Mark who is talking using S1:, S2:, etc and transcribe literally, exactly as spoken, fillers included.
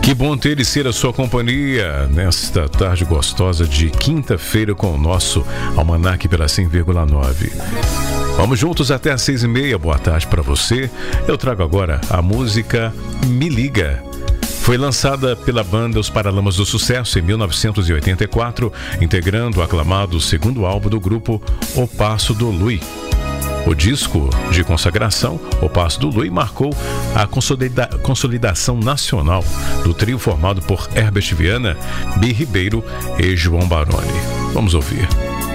S1: Que bom ter e ser a sua companhia nesta tarde gostosa de quinta-feira com o nosso Almanac pela cem vírgula nove. Vamos juntos até às seis e meia. Boa tarde para você. Eu trago agora a música Me Liga. Foi lançada pela banda Os Paralamas do Sucesso em mil novecentos e oitenta e quatro, integrando o aclamado segundo álbum do grupo O Passo do Lui. O disco de consagração, O Passo do Lui, marcou a consolida- consolidação nacional do trio formado por Herbert Viana, Bi Ribeiro e João Baroni. Vamos ouvir.